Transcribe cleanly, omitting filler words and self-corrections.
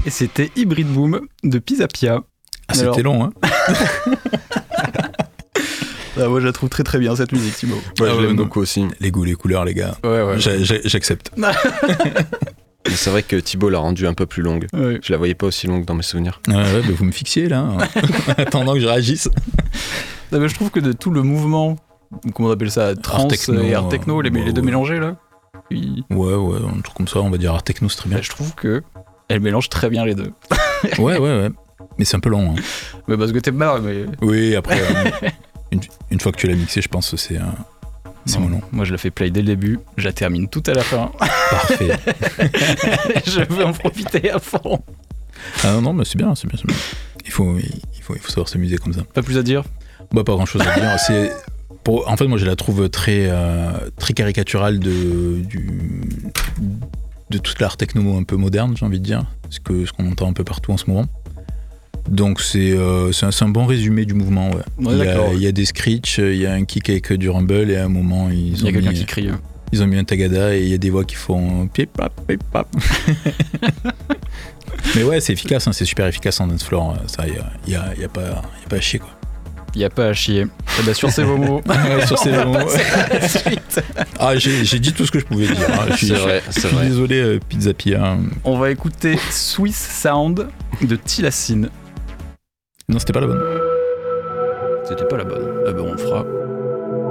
Et c'était Hybrid Boom de Pisapia. Ah, c'était long, hein. Moi, je la trouve très très bien cette musique, Thibaut. Ouais, je l'aime beaucoup aussi. Les goûts, les couleurs, les gars. Ouais. J'accepte. Mais c'est vrai que Thibaut l'a rendue un peu plus longue. Ouais. Je la voyais pas aussi longue dans mes souvenirs. Ouais, vous me fixiez là, attendant que je réagisse. Non, mais je trouve que de tout le mouvement, comment on appelle ça, trans et art techno, les deux mélangés là. Puis... Ouais, un truc comme ça, on va dire art techno, c'est très bien. Je trouve que elle mélange très bien les deux. Ouais. Mais c'est un peu long. Hein. Mais parce que t'es marre, mais. Oui, après, une fois que tu l'as mixé, je pense que c'est mon long. Moi, je la fais play dès le début, je la termine tout à la fin. Parfait. Je veux en profiter à fond. Ah non, mais c'est bien. Il faut savoir s'amuser comme ça. Pas plus à dire? Bah, pas grand chose à dire. En fait, moi, je la trouve très caricaturale de toute l'art techno un peu moderne, j'ai envie de dire. Ce qu'on entend un peu partout en ce moment. Donc c'est un bon résumé du mouvement. Ouais. Il y a des screeches, il y a un kick avec du rumble et à un moment il y a quelqu'un qui crie. Ils ont mis un tagada et il y a des voix qui font pip-pap, pip-pap. Mais ouais, c'est efficace, hein, c'est super efficace en dance floor. Ça, y a pas à chier quoi. Il n'y a pas à chier. Eh ben, sur ces beaux mots. Sur ces beaux mots. Ah, j'ai dit tout ce que je pouvais dire. Hein. C'est vrai. Désolé, Pizza Pia. On va écouter Swiss Sound de Tilacine. Non, c'était pas la bonne. C'était pas la bonne. Ah ben on le fera.